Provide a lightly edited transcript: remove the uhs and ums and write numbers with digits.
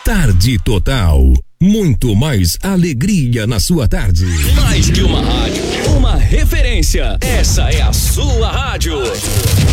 Tarde Total. Muito mais alegria na sua tarde. Mais que uma rádio, uma referência. Essa é a sua rádio.